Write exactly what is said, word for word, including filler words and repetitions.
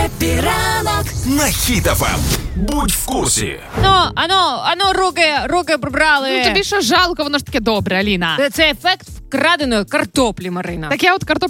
Хеппі ранок на Хіт еф ем. Будь в курсі. Ну, ано, ано, руки, руки прибрали. Ну тобі що жалко, воно ж таке добре, Аліна. Це ефект вкраденої картоплі, Марина. Так я от картоплю